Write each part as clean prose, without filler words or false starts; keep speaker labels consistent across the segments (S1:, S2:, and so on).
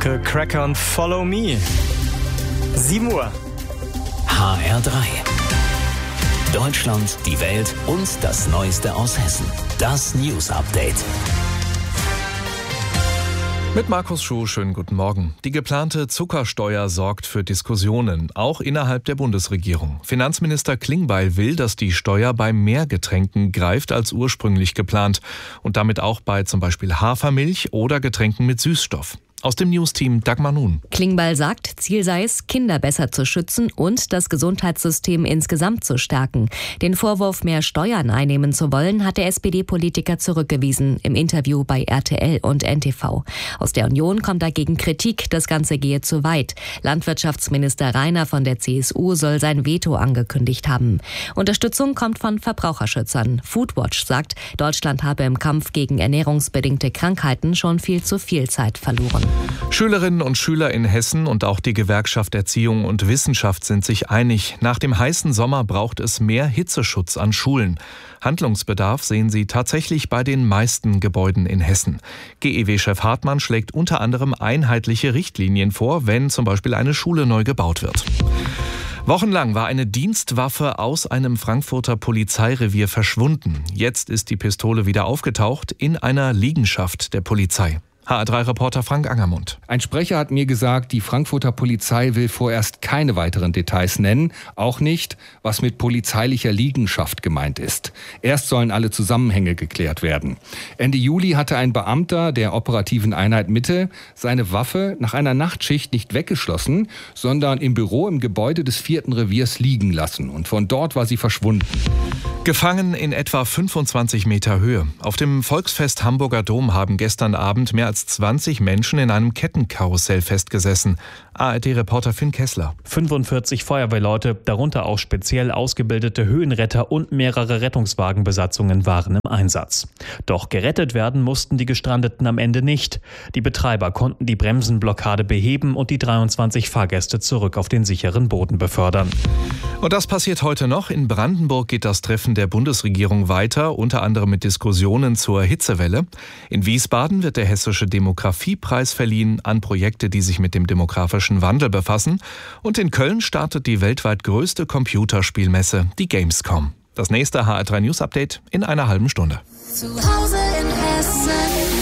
S1: Vocal Cracker und Follow Me. 7 Uhr.
S2: HR3. Deutschland, die Welt und das Neueste aus Hessen. Das News Update.
S3: Mit Markus Schuh, schönen guten Morgen. Die geplante Zuckersteuer sorgt für Diskussionen, auch innerhalb der Bundesregierung. Finanzminister Klingbeil will, dass die Steuer bei mehr Getränken greift als ursprünglich geplant und damit auch bei zum Beispiel Hafermilch oder Getränken mit Süßstoff. Aus dem News-Team Dagmar Nun.
S4: Klingbeil sagt, Ziel sei es, Kinder besser zu schützen und das Gesundheitssystem insgesamt zu stärken. Den Vorwurf, mehr Steuern einnehmen zu wollen, hat der SPD-Politiker zurückgewiesen im Interview bei RTL und NTV. Aus der Union kommt dagegen Kritik, das Ganze gehe zu weit. Landwirtschaftsminister Rainer von der CSU soll sein Veto angekündigt haben. Unterstützung kommt von Verbraucherschützern. Foodwatch sagt, Deutschland habe im Kampf gegen ernährungsbedingte Krankheiten schon viel zu viel Zeit verloren.
S3: Schülerinnen und Schüler in Hessen und auch die Gewerkschaft Erziehung und Wissenschaft sind sich einig. Nach dem heißen Sommer braucht es mehr Hitzeschutz an Schulen. Handlungsbedarf sehen sie tatsächlich bei den meisten Gebäuden in Hessen. GEW-Chef Hartmann schlägt unter anderem einheitliche Richtlinien vor, wenn zum Beispiel eine Schule neu gebaut wird. Wochenlang war eine Dienstwaffe aus einem Frankfurter Polizeirevier verschwunden. Jetzt ist die Pistole wieder aufgetaucht in einer Liegenschaft der Polizei. HR3-Reporter Frank Angermund.
S5: Ein Sprecher hat mir gesagt, die Frankfurter Polizei will vorerst keine weiteren Details nennen, auch nicht, was mit polizeilicher Liegenschaft gemeint ist. Erst sollen alle Zusammenhänge geklärt werden. Ende Juli hatte ein Beamter der operativen Einheit Mitte seine Waffe nach einer Nachtschicht nicht weggeschlossen, sondern im Büro im Gebäude des 4. Reviers liegen lassen. Und von dort war sie verschwunden.
S3: Gefangen in etwa 25 Meter Höhe. Auf dem Volksfest Hamburger Dom haben gestern Abend mehr als 20 Menschen in einem Kettenkarussell festgesessen. ARD-Reporter Finn Kessler.
S6: 45 Feuerwehrleute, darunter auch speziell ausgebildete Höhenretter und mehrere Rettungswagenbesatzungen waren im Einsatz. Doch gerettet werden mussten die Gestrandeten am Ende nicht. Die Betreiber konnten die Bremsenblockade beheben und die 23 Fahrgäste zurück auf den sicheren Boden befördern.
S3: Und das passiert heute noch. In Brandenburg geht das Treffen der Bundesregierung weiter, unter anderem mit Diskussionen zur Hitzewelle. In Wiesbaden wird der Hessische Demografiepreis verliehen an Projekte, die sich mit dem demografischen Wandel befassen. Und in Köln startet die weltweit größte Computerspielmesse, die Gamescom. Das nächste HR3 News Update in einer halben Stunde.
S7: Zu Hause in Hessen.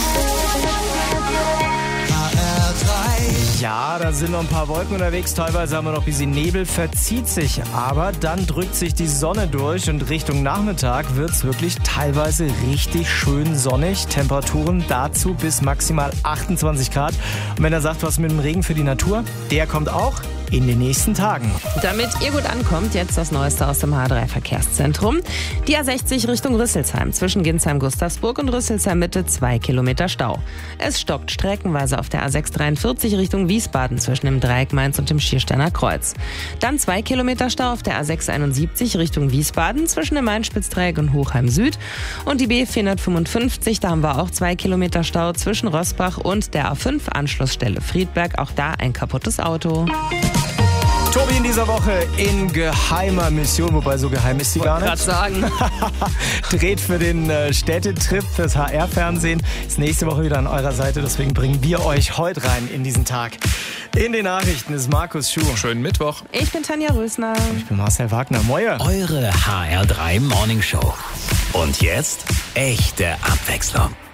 S1: Ja, da sind noch ein paar Wolken unterwegs. Teilweise haben wir noch ein bisschen Nebel, verzieht sich. Aber dann drückt sich die Sonne durch und Richtung Nachmittag wird es wirklich teilweise richtig schön sonnig. Temperaturen dazu bis maximal 28 Grad. Und wenn er sagt, was mit dem Regen für die Natur, der kommt auch in den nächsten Tagen.
S8: Damit ihr gut ankommt, jetzt das Neueste aus dem H3-Verkehrszentrum. Die A60 Richtung Rüsselsheim zwischen Ginsheim-Gustavsburg und Rüsselsheim-Mitte 2 Kilometer Stau. Es stockt streckenweise auf der A643 Richtung Wiesbaden zwischen dem Dreieck Mainz und dem Schiersteiner Kreuz. Dann 2 Kilometer Stau auf der A671 Richtung Wiesbaden zwischen dem Main-Spitz-Dreieck und Hochheim Süd. Und die B455, da haben wir auch 2 Kilometer Stau zwischen Rossbach und der A5-Anschlussstelle Friedberg. Auch da ein kaputtes Auto.
S1: Tobi in dieser Woche in geheimer Mission, wobei so geheim ist sie gar nicht.
S8: Wollte gerade sagen.
S1: Dreht für den Städtetrip fürs HR-Fernsehen. Ist nächste Woche wieder an eurer Seite, deswegen bringen wir euch heute rein in diesen Tag. In den Nachrichten ist Markus Schuh.
S3: Schönen Mittwoch.
S8: Ich bin Tanja Rösner.
S1: Ich bin Marcel Wagner. Moje.
S2: Eure HR3 Morning Show. Und jetzt echte Abwechslung.